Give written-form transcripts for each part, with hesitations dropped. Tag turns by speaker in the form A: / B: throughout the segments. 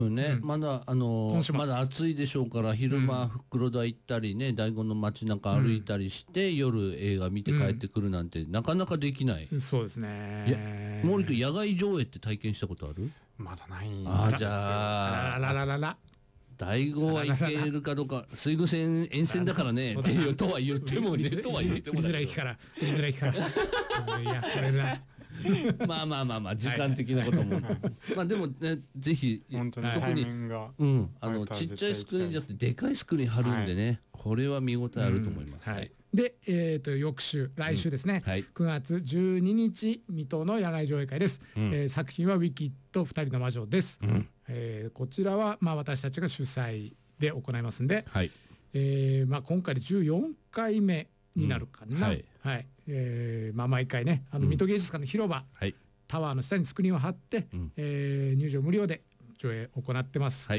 A: ね、
B: うん
A: まだ
B: 今週末
A: まだ暑いでしょうから、昼間袋田行ったりね、醍醐の街中歩いたりして、夜映画見て帰ってくるなんて、なかなかできない。
B: そうです
A: いや、
B: ね。
A: 森君野外上映って体験したことある？
C: まだないん
A: あー、じ
C: ですよ。
A: ゃあ
B: ららららら
A: 醍醐はいけるかどうか、水郡線沿線だからねっていうとは言ってもね、とは言って
B: 売り
A: もだけど
B: づらい駅から売りづらい駅からいやこれな
A: まあまあまあまあ時間的なことも、まあでもね、ぜひ
C: 本当にタイ
A: 特に
C: ミングが
A: ちっちゃいスクリーンじゃなくてでかいスクリーン貼るんでね、これは見応えあると思います。
B: はい。で、翌週来週ですね、
A: はい、
B: 9月12日水戸の野外上映会です。作品はウィキッド二人の魔女です。こちらはまあ私たちが主催で行いますんで、
A: はい、
B: まあ今回で14回目になるかな。はい。まあ毎回ね、水戸芸術館の広場、タワーの下にスクリーンを貼って、入場無料で上映を行ってます。はい、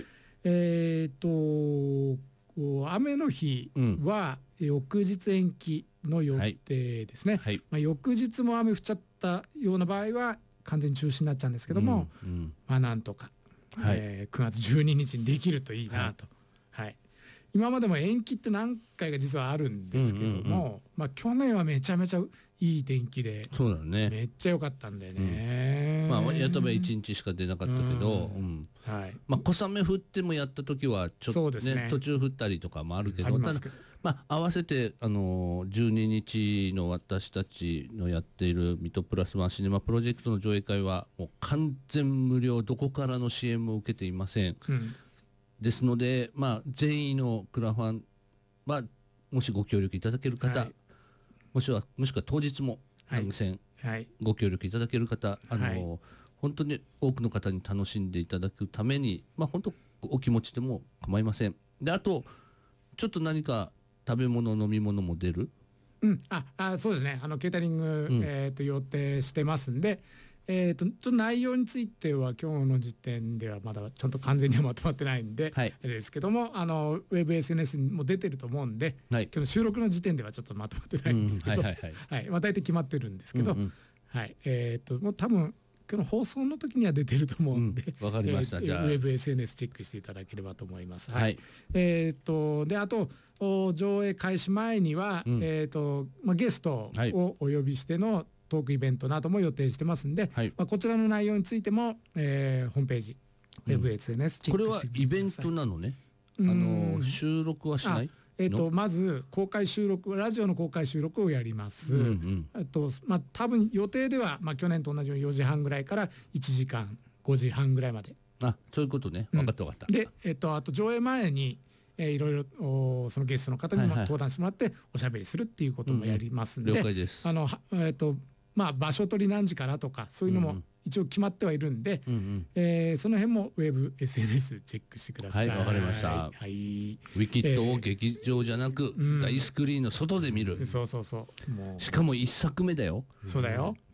B: 雨の日は翌日延期の予定ですね。まあ翌日も雨降っちゃったような場合は完全に中止になっちゃうんですけども、まあなんとか、9月12日にできるといいなと。はい。今までも延期って何回か実はあるんですけども、まあ去年はめちゃめちゃいい天気で、
A: そうだね、
B: めっちゃ良かったんでね。
A: まあやったば1日しか出なかったけど、まあ小雨降ってもやった時はちょっとね途中降ったりとかもあるけど、ただまあ合わせて12日の私たちのやっている水戸プラスワンシネマプロジェクトの上映会はもう完全無料、どこからの支援も受けていません。ですので、まあ、善意のクラファンはもしご協力いただける方、もしくは当日もご協力いただける方、本当に多くの方に楽しんでいただくために、まあ、本当お気持ちでも構いません。であとちょっと何か食べ物飲み物も出る？
B: そうですね、ケータリング、予定してますんで、ちょっと内容については今日の時点ではまだちゃんと完全にはまとまってないんで、ですけどもウェブ SNS にも出てると思うんで、今日の収録の時点ではちょっとまとまってないんですけど、大体決まってるんですけど、もう多分今日の放送の時には出てると思うんで、
A: わかりました。じゃあ
B: ウェブ SNS チェックしていただければと思います。であと上映開始前にはゲストをお呼びしてのトークイベントなども予定してますんで、こちらの内容についても、ホームページ、ウェブ SNS チェックしてみてください。
A: これはイベントなのね。収録はしない？
B: まず公開収録、ラジオの公開収録をやります。多分予定では、去年と同じように4時半ぐらいから1時間5時半ぐらいまで。
A: そういうことね。分かった分かった。
B: で、あと上映前にいろいろそのゲストの方にも登壇してもらっておしゃべりするっていうこともやりますんで、
A: 了解です。
B: 場所取り何時からとかそういうのも一応決まってはいるんで、その辺もウェブ SNS チェックしてください。
A: わかりました。ウィキッドを劇場じゃなく大スクリーンの外で見る。
B: そう。
A: しかも1作目だよ。
B: そうだよ。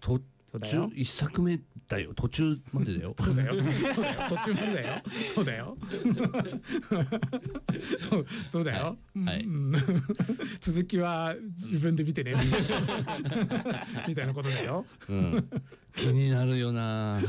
A: 1作目だよ。途中までだよ。
B: そうだよ。途中までだよ。そうだよ。そうだよ。続きは自分で見てね。みたいなことだよ。
A: 気になるよな。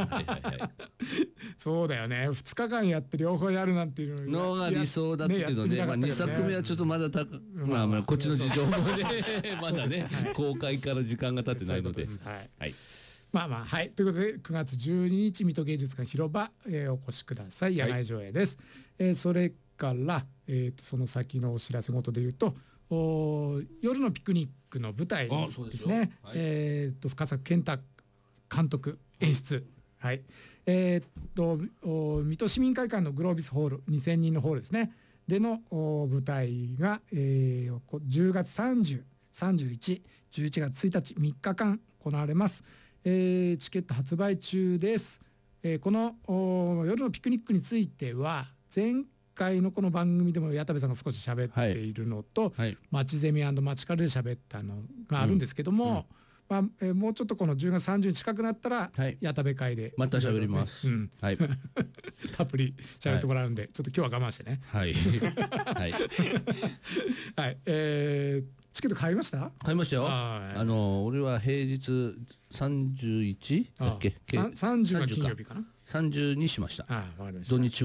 B: そうだよね。2日間やって両方やるなんていう
A: のが理想だったけどね。2作目はちょっとまだこっちの事情もねまだね公開から時間が経ってないので。という
B: ことで9月12日水戸芸術館広場お越しください。野外上映です。それからその先のお知らせ事で言うと夜のピクニックの舞台ですね。深作健太監督演出。水戸市民会館のグロービスホール2000人のホールですねでの舞台が10月30、31、11月1日3日間行われます。チケット発売中です。この夜のピクニックについては前回のこの番組でも矢田部さんが少し喋っているのと、街ゼミ&街カルで喋ったのがあるんですけども、もうちょっとこの10月30日近くなったら矢田部会で
A: また喋ります。
B: たっぷり喋ってもらうんでちょっと今日は我慢してね。 チケット買いました？
A: 買いましたよ。俺は平日31だっけ？
B: 30が金曜日かな。
A: 30にしました。
B: わかりました。
A: 土日